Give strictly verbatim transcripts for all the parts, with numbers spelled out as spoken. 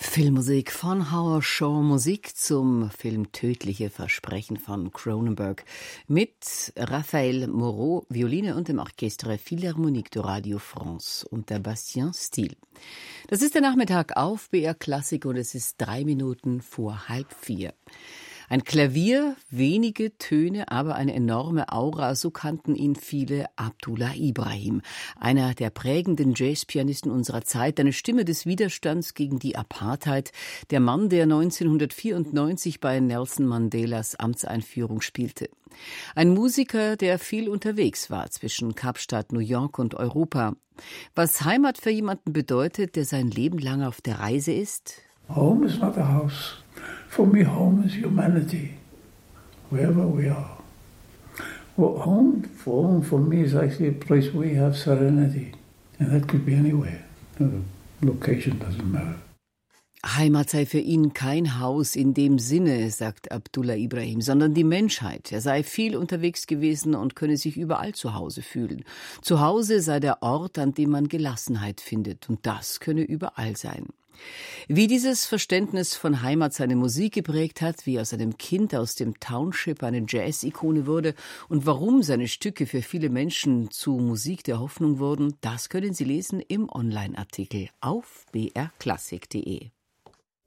Filmmusik von Howard Shore, Musik zum Film Tödliche Versprechen von Cronenberg mit Raphaël Moreau, Violine und dem Orchestre Philharmonique de Radio France unter Bastien Stil. Das ist der Nachmittag auf B R Klassik und es ist drei Minuten vor halb vier. Ein Klavier, wenige Töne, aber eine enorme Aura, so kannten ihn viele Abdullah Ibrahim. Einer der prägenden Jazzpianisten unserer Zeit, eine Stimme des Widerstands gegen die Apartheid, der Mann, der neunzehnhundertvierundneunzig bei Nelson Mandelas Amtseinführung spielte. Ein Musiker, der viel unterwegs war zwischen Kapstadt, New York und Europa. Was Heimat für jemanden bedeutet, der sein Leben lang auf der Reise ist? Home is not a house. For me, home is humanity, wherever we are. Well, home, for home for me is actually a place where you have serenity, and that could be anywhere. The location doesn't matter. Heimat sei für ihn kein Haus in dem Sinne, sagt Abdullah Ibrahim, sondern die Menschheit. Er sei viel unterwegs gewesen und könne sich überall zu Hause fühlen. Zu Hause sei der Ort, an dem man Gelassenheit findet, und das könne überall sein. Wie dieses Verständnis von Heimat seine Musik geprägt hat, wie aus einem Kind aus dem Township eine Jazz-Ikone wurde und warum seine Stücke für viele Menschen zu Musik der Hoffnung wurden, das können Sie lesen im Online-Artikel auf b r klassik punkt d e.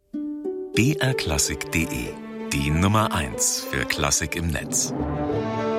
b r klassik punkt d e, die Nummer eins für Klassik im Netz.